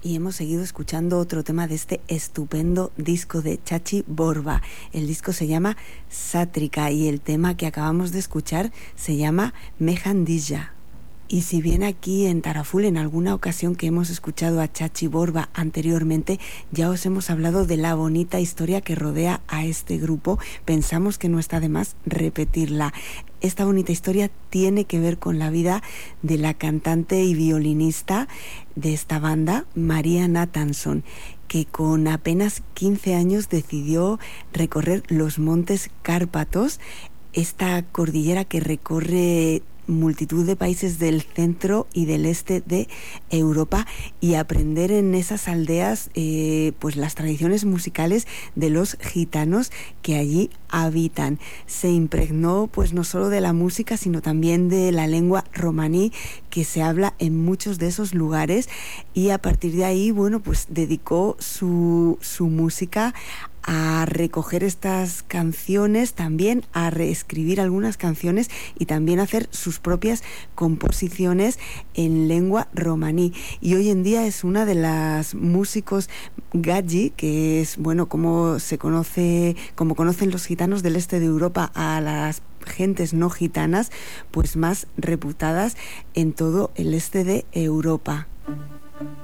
Y hemos seguido escuchando otro tema de este estupendo disco de Chachi Borba. El disco se llama Sátrica y el tema que acabamos de escuchar se llama Mehandilla. Y si bien aquí en Taraful, en alguna ocasión que hemos escuchado a Chachi Borba anteriormente, ya os hemos hablado de la bonita historia que rodea a este grupo, pensamos que no está de más repetirla. Esta bonita historia tiene que ver con la vida de la cantante y violinista de esta banda, María Nathanson, que con apenas 15 años decidió recorrer los montes Cárpatos, esta cordillera que recorre multitud de países del centro y del este de Europa, y aprender en esas aldeas pues las tradiciones musicales de los gitanos que allí habitan. Se impregnó pues no solo de la música, sino también de la lengua romaní que se habla en muchos de esos lugares, y a partir de ahí, bueno, pues dedicó su música a recoger estas canciones, también a reescribir algunas canciones y también a hacer sus propias composiciones en lengua romaní. Y hoy en día es una de las músicos gadji, que es, bueno, como se conoce, como conocen los gitanos del este de Europa a las gentes no gitanas, pues más reputadas en todo el este de Europa.